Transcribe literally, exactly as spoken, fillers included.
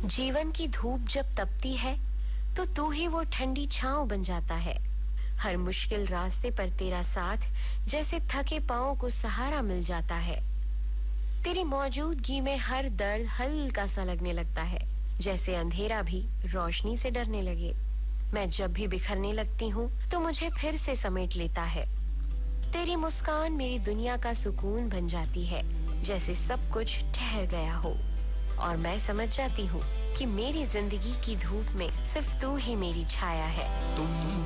जीवन की धूप जब तपती है तो तू ही वो ठंडी छांव बन जाता है। हर मुश्किल रास्ते पर तेरा साथ जैसे थके पांवों को सहारा मिल जाता है। तेरी मौजूदगी में हर दर्द हल्का सा लगने लगता है, जैसे अंधेरा भी रोशनी से डरने लगे। मैं जब भी बिखरने लगती हूँ तो मुझे फिर से समेट लेता है। तेरी मुस्कान मेरी दुनिया का सुकून बन जाती है, जैसे सब कुछ ठहर गया हो और मैं समझ जाती हूँ कि मेरी जिंदगी की धूप में सिर्फ तू ही मेरी छाया है। तुम